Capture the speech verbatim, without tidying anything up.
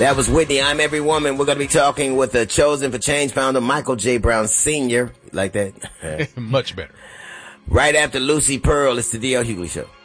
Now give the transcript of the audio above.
That was Whitney. I'm Every Woman. We're going to be talking with the Chosen for Change founder, Michael J. Brown Senior Like that? Much better. Right after Lucy Pearl, it's the D L Hughley Show.